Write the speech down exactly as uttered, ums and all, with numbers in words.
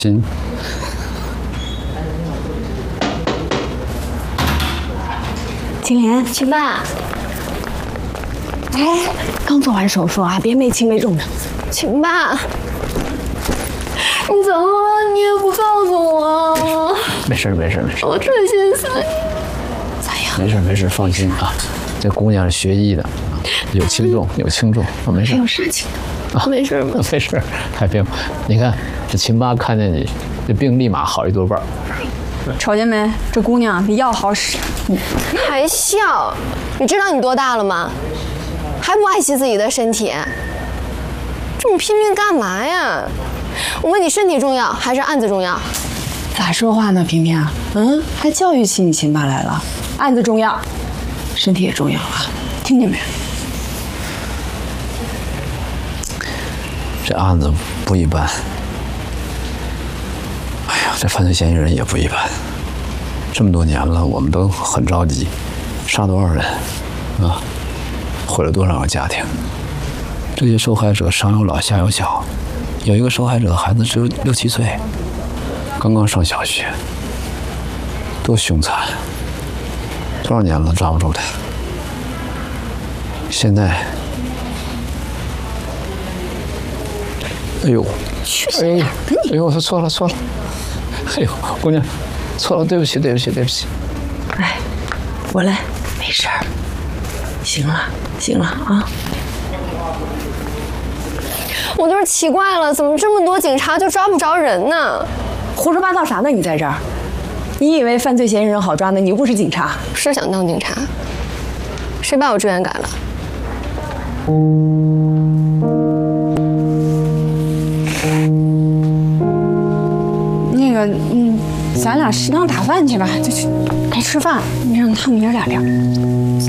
行。 青莲， 去吧。 哎，刚做完手术啊，别没轻没重的。 请吧。你怎么了？你也不告诉我。 没事没事没事。 我这心碎。 咋样？ 没事没事，放心啊。这姑娘是学医的，有轻重有轻重，啊没事。 没有事情的。啊，没事吗？ 没事，太病。你看这秦妈看见你，这病立马好一多半。 瞅见没？这姑娘比药好使。 你还笑？你知道你多大了吗？还不爱惜自己的身体？这么拼命干嘛呀？我问你，身体重要还是案子重要？ 咋说话呢，萍萍啊？嗯，还教育起你秦爸来了。案子重要，身体也重要啊，听见没？ 这案子不一般。哎呀，这犯罪嫌疑人也不一般。这么多年了，我们都很着急，杀多少人啊？毁了多少个家庭？这些受害者上有老下有小，有一个受害者孩子只有六七岁，刚刚上小学，多凶残！多少年了抓不住他，现在，哎呦，哎呦，哎呦，我说错了错了，哎呦，姑娘，错了，对不起对不起对不起。 哎，我来，没事儿，行了行了啊。 我就是奇怪了，怎么这么多警察就抓不着人呢？ 胡说八道啥呢？你在这儿，你以为犯罪嫌疑人好抓呢？你又不是警察。 是想当警察，谁把我志愿改了？ 那个，嗯，咱俩食堂打饭去吧，就去该吃饭，让他们爷俩聊。